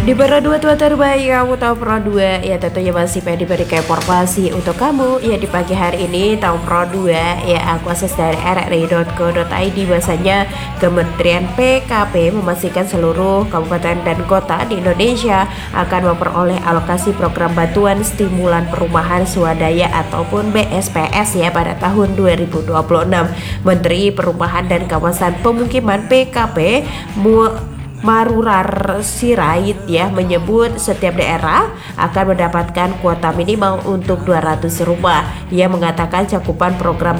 Di Pro 2 tua terbaik, kamu tahu Pro 2 ya, tentunya masih pengen diberikan informasi untuk kamu ya di pagi hari ini. Tahu Pro 2 ya, aku akses dari rri.co.id bahwasanya Kementerian PKP memastikan seluruh kabupaten dan kota di Indonesia akan memperoleh alokasi program bantuan stimulan perumahan swadaya ataupun BSPS ya pada tahun 2026. Menteri Perumahan dan Kawasan Pemukiman PKP Marurar Sirait ya menyebut setiap daerah akan mendapatkan kuota minimal untuk 200 rumah. Ia mengatakan cakupan program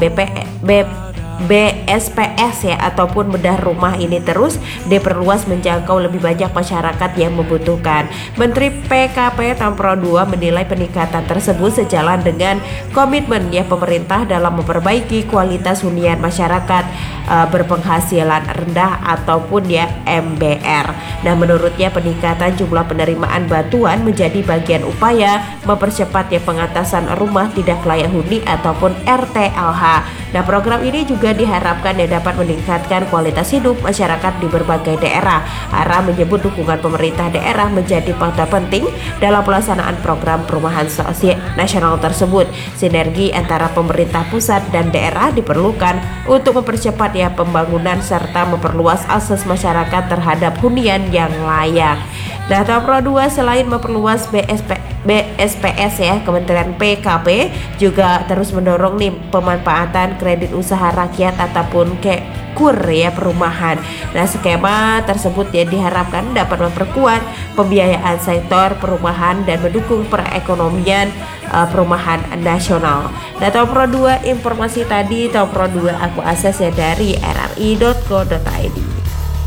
BSPS ya ataupun bedah rumah ini terus diperluas menjangkau lebih banyak masyarakat yang membutuhkan. Menteri PKP Pro 2 menilai peningkatan tersebut sejalan dengan komitmen ya pemerintah dalam memperbaiki kualitas hunian masyarakat berpenghasilan rendah ataupun ya MBR. Nah, menurutnya peningkatan jumlah penerimaan bantuan menjadi bagian upaya mempercepat ya pengatasan rumah tidak layak huni ataupun RTLH. Nah, program ini juga diharapkan dapat meningkatkan kualitas hidup masyarakat di berbagai daerah. Ara menyebut dukungan pemerintah daerah menjadi faktor penting dalam pelaksanaan program perumahan sosial nasional tersebut. Sinergi antara pemerintah pusat dan daerah diperlukan untuk mempercepat ya pembangunan serta memperluas akses masyarakat terhadap hunian yang layak. Nah, Pro 2 selain memperluas BSPS ya, Kementerian PKP juga terus mendorong nih pemanfaatan kredit usaha rakyat ataupun KUR ya perumahan. Nah, skema tersebut ya diharapkan dapat memperkuat pembiayaan sektor perumahan dan mendukung perekonomian perumahan nasional. Nah, Pro 2 informasi tadi, Pro 2 aku akses ya dari rri.co.id.